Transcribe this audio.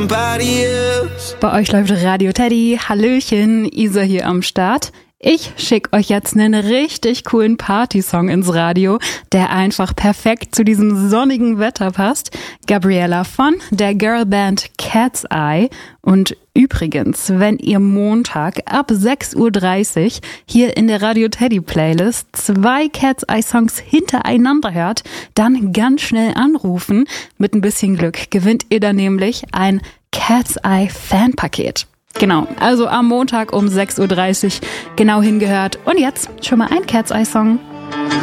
Bei euch läuft Radio Teddy. Hallöchen, Isa hier am Start. Ich schicke euch jetzt einen richtig coolen Partysong ins Radio, der einfach perfekt zu diesem sonnigen Wetter passt. Gabriella von der Girlband Cat's Eye. Und übrigens, wenn ihr Montag ab 6.30 Uhr hier in der Radio Teddy Playlist 2 Cat's Eye Songs hintereinander hört, dann ganz schnell anrufen. Mit ein bisschen Glück gewinnt ihr dann nämlich ein Cat's Eye Fanpaket. Genau, also am Montag um 6.30 Uhr genau hingehört. Und jetzt schon mal ein Cat's Eye Song.